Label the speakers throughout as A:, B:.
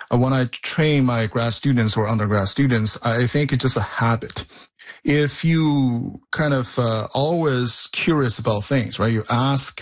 A: when I train my grad students or undergrad students, I think it's just a habit. If you kind of always curious about things, right? You ask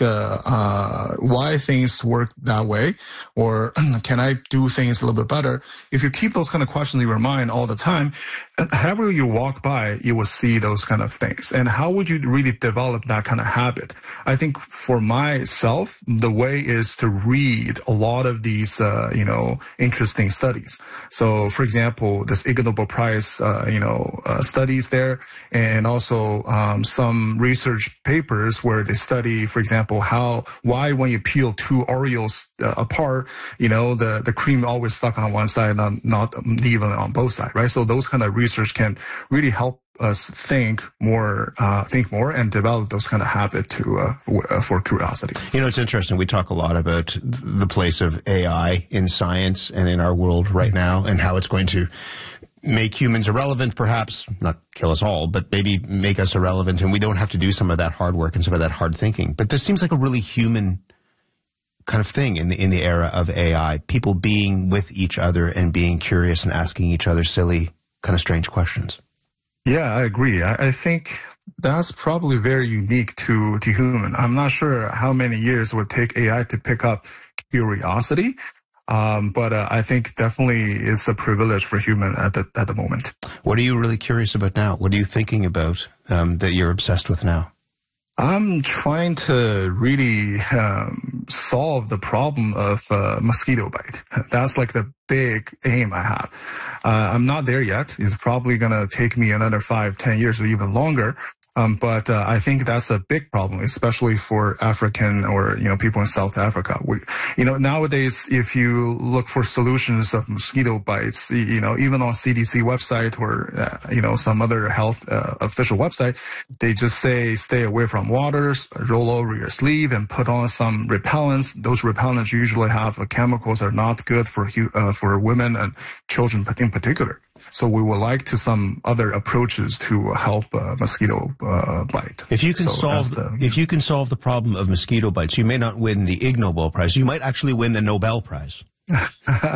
A: why things work that way, or can I do things a little bit better? If you keep those kind of questions in your mind all the time, however you walk by, you will see those kind of things. And how would you really develop that kind of habit? I think for myself, the way is to read a lot of these, interesting studies. So, for example, this Ig Nobel Prize, studies there, and also some research papers where they study, for example, why when you peel two Oreos apart, the cream always stuck on one side and not even on both sides, right? So those kind of research can really help us think more, and develop those kind of habit for curiosity.
B: It's interesting. We talk a lot about the place of AI in science and in our world right now, and how it's going to make humans irrelevant, perhaps not kill us all, but maybe make us irrelevant, and we don't have to do some of that hard work and some of that hard thinking. But this seems like a really human kind of thing in the era of AI. People being with each other and being curious and asking each other silly, kind of strange questions.
A: Yeah, I agree. I think that's probably very unique to human. I'm not sure how many years it would take AI to pick up curiosity, but I think definitely it's a privilege for human at the moment.
B: What are you really curious about now? What are you thinking about that you're obsessed with now?
A: I'm trying to really solve the problem of mosquito bite. That's like the big aim I have. I'm not there yet. It's probably going to take me another 5-10 years or even longer. But I think that's a big problem, especially for African or, people in South Africa. Nowadays, if you look for solutions of mosquito bites, even on CDC website or, some other health official website, they just say stay away from waters, roll over your sleeve and put on some repellents. Those repellents usually have chemicals that are not good for women and children in particular. So we would like to some other approaches to help mosquito bite.
B: If you can solve the problem of mosquito bites, you may not win the Ig Nobel Prize. You might actually win the Nobel Prize.